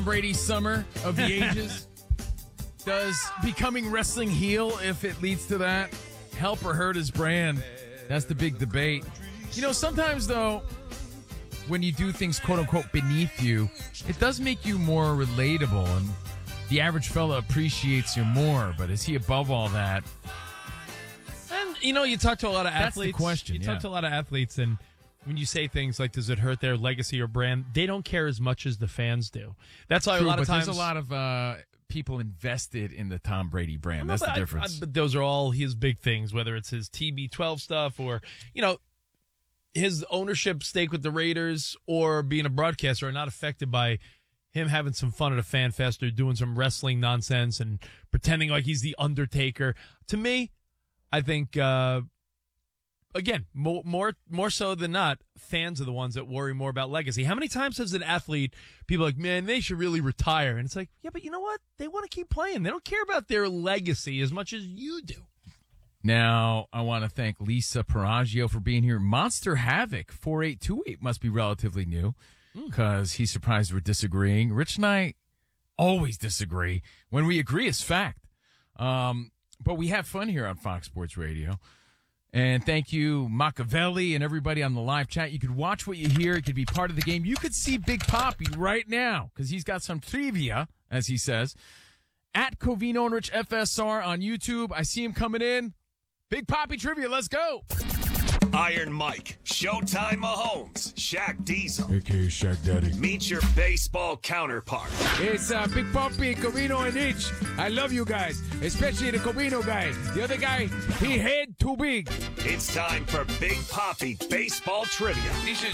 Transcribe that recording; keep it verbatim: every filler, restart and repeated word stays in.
Brady summer of the ages. Does becoming wrestling heel, if it leads to that, help or hurt his brand? That's the big debate. You know, sometimes, though, when you do things, quote-unquote, beneath you, it does make you more relatable, and the average fella appreciates you more. But is he above all that? And, you know, you talk to a lot of That's athletes. the question, You yeah. talk to a lot of athletes, and when you say things like, does it hurt their legacy or brand, they don't care as much as the fans do. That's why True, a lot of but times... there's a lot of uh, people invested in the Tom Brady brand. That's the I- difference. I- but those are all his big things, whether it's his T B twelve stuff or, you know, his ownership stake with the Raiders or being a broadcaster are not affected by him having some fun at a fan fest or doing some wrestling nonsense and pretending like he's the Undertaker. To me, I think, uh, again, more, more, more so than not, fans are the ones that worry more about legacy. How many times has an athlete, people are like, man, they should really retire? And it's like, yeah, but you know what? They want to keep playing. They don't care about their legacy as much as you do. Now, I want to thank Lisa Paraggio for being here. Monster Havoc four eight two eight must be relatively new because he's surprised we're disagreeing. Rich and I always disagree. When we agree, it's fact. Um, but we have fun here on Fox Sports Radio. And thank you, Machiavelli, and everybody on the live chat. You could watch what you hear. You could be part of the game. You could see Big Poppy right now because he's got some trivia, as he says. At Covino and Rich F S R on YouTube. I see him coming in. Big Poppy trivia. Let's go. Iron Mike, Showtime Mahomes, Shaq Diesel. A K A Shaq Daddy. Meet your baseball counterpart. It's uh, Big Poppy, Covino, and Rich. I love you guys, especially the Covino guy. The other guy, he head too big. It's time for Big Poppy Baseball Trivia.